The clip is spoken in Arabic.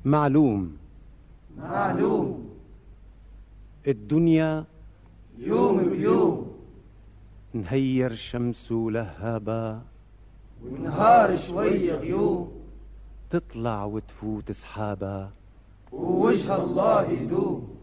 معلوم الدنيا يوم بيوم، نهير شمس لهابا ونهار شوية غيوم، تطلع وتفوت سحابا ووجه الله يدوم.